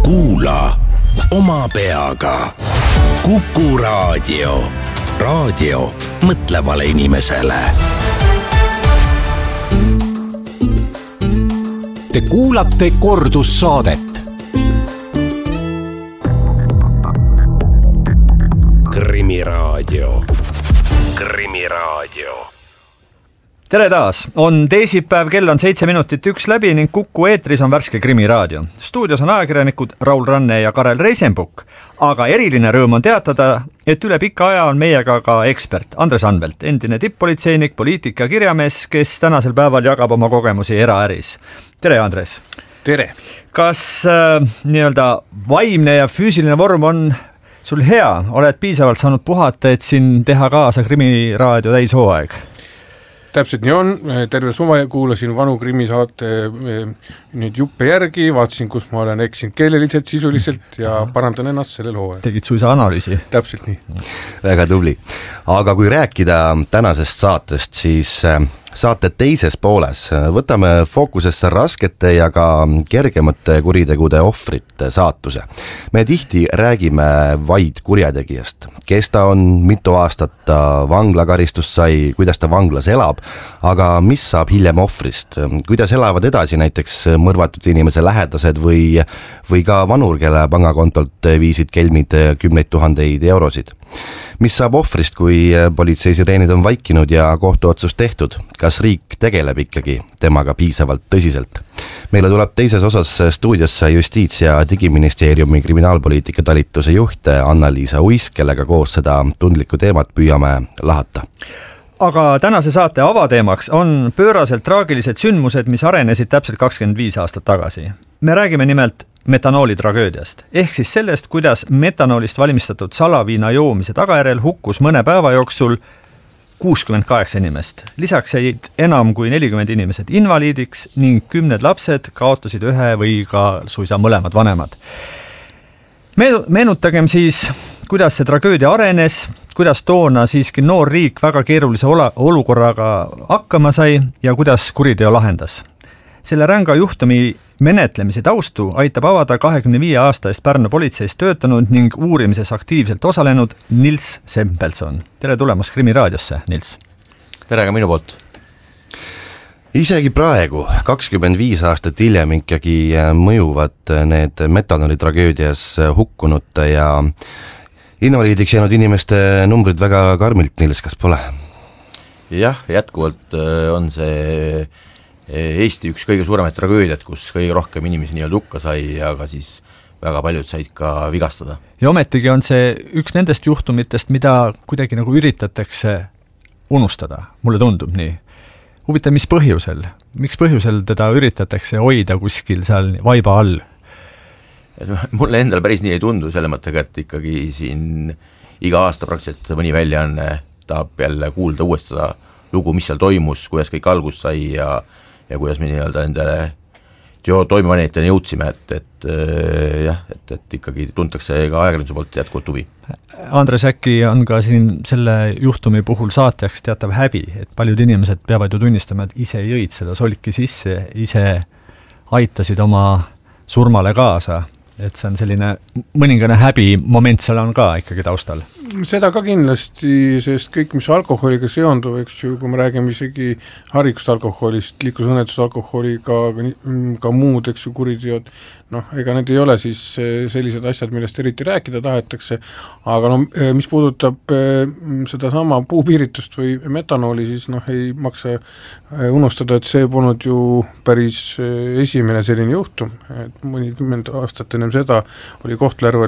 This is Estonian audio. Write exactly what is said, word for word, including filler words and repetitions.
Kuula oma peaga. Kuku Raadio. Raadio mõtlevale inimesele. Te kuulate kordussaadet. Krimiraadio. Krimiraadio. Tere taas! On teisipäev, kell on seitse minutit üks läbi ning Kuku eetris on värske Krimiraadio. Stuudios on ajakirjanikud Raul Ranne ja Karel Reisenbuk, aga eriline rõõm on teatada, et üle pika aja on meiega ka ekspert Andres Anvelt, endine tipp-politseinik, poliitika kirjamees, kes tänasel päeval jagab oma kogemusi eraäris. Tere, Andres! Tere! Kas äh, nii-öelda vaimne ja füüsiline vorm on sul hea? Oled piisavalt saanud puhata, et siin teha kaasa Krimiraadio täishooaeg? Täpselt nii on, terve suve kuulasin vanu krimisaate nüüd juppe järgi, vaatasin, kus ma olen eksinud keeleliselt, sisuliselt ja parandan ennast sellel hooajal. Tegid suisa analüüsi? Täpselt nii. Väga tubli. Aga kui rääkida tänasest saatest, siis saate teises pooles võtame fookusesse raskete ja ka kergemate kuritegude ohvrite saatuse. Me tihti räägime vaid kurjategijast, kes ta on, mitu aastat ta vanglakaristus sai, kuidas ta vanglas elab, aga mis saab hiljem ohvrist, kuidas elavad edasi näiteks mõrvatud inimese lähedased või, või ka vanur, kelle pangakontolt viisid kelmid kümneid tuhandeid eurosid. Mis saab ohvrist, kui politseisireenid on vaikinud ja kohtuotsus tehtud? Kas riik tegeleb ikkagi temaga piisavalt tõsiselt? Meile tuleb teises osas stuudiosse Justiits- ja Digiministeeriumi kriminaalpoliitika talituse juht Anna-Liisa Uisk, kellega koos seda tundlikku teemat püüame lahata. Aga tänase saate avateemaks on pööraselt traagilised sündmused, mis arenesid täpselt kakskümmend viis aastat tagasi. Me räägime nimelt metanooli tragöödiast, ehk siis sellest, kuidas metanoolist valmistatud salaviina joomise tagajärjel hukkus mõne päeva jooksul kuuskümmend kaheksa inimest. Lisaks jäid enam kui nelikümmend inimesed invaliidiks ning kümned lapsed kaotasid ühe või ka suisa mõlemad vanemad. Meenutagem siis, kuidas see tragöödia arenes, kuidas toona siiski noor riik väga keerulise olukorraga hakkama sai ja kuidas kuriteo lahendas. Selle ränga juhtumi menetlemise taustu aitab avada kahekümne viie aasta eest Pärnu politseis töötanud ning uurimises aktiivselt osalenud Nils Sempelson. Tere tulemast Krimiraadiosse, Nils! Tere ka minu poolt! Isegi praegu, kakskümmend viis aastat hiljem ikkagi mõjuvad need metanooli tragöödias hukkunute ja invaliidiks jäänud inimeste numbrid väga karmilt, Nils, kas pole? Jah, jätkuvalt on see Eesti üks kõige suuremaid tragöödiat, kus kõige rohkem inimesi nii-öelda hukka sai, aga siis väga paljud said ka vigastada. Ja ometigi on see üks nendest juhtumitest, mida kuidagi nagu üritatakse unustada, mulle tundub nii. Huvitav, mis põhjusel? Miks põhjusel teda üritatakse hoida kuskil seal vaiba all? Mulle endal päris nii ei tundu selle mõttega, et ikkagi siin iga aasta praktiliselt mõni väljaanne tahab jälle kuulda uuesti seda lugu, mis seal toimus, kuidas kõik algus sai ja, ja kuidas me nii-öelda endale toimevaneteni jõudsime, et, et jah, et, et ikkagi tuntakse ka ajakirjanduse poolt jätkuvalt huvi. Andres, äkki on ka siin selle juhtumi puhul saatjaks teatav häbi, et paljud inimesed peavad ju tunnistama, et ise jõid seda solki sisse, ise aitasid oma surmale kaasa, et see on selline mõningane häbi moment seal on ka ikkagi taustal. Seda ka kindlasti, sest kõik, mis alkoholiga seondub, eks ju, kui me räägime isegi harikust alkoholist, liiklusõnnetust alkoholi, ka, ka muud, eks ju, kuriteod, noh, ega need ei ole siis sellised asjad, millest eriti rääkida tahetakse, aga no, mis puudutab seda sama puupiiritust või metanooli, siis noh, ei maksa unustada, et see polnud ju päris esimene selline juhtum, et mõnikümmend aastat ennem seda oli Kohtla-Järvel